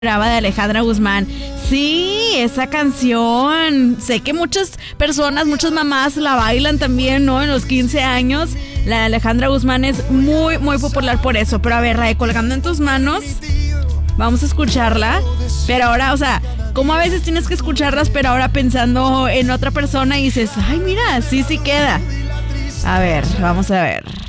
Brava de Alejandra Guzmán. Sí, esa canción. Sé que muchas personas, muchas mamás la bailan también, ¿no? En los 15 años. La de Alejandra Guzmán es muy, muy popular por eso. Pero a ver, Ray, Colgando en tus manos, vamos a escucharla. Pero ahora, o sea, como a veces tienes que escucharlas, pero ahora pensando en otra persona y dices, ay, mira, sí queda. A ver, vamos a ver.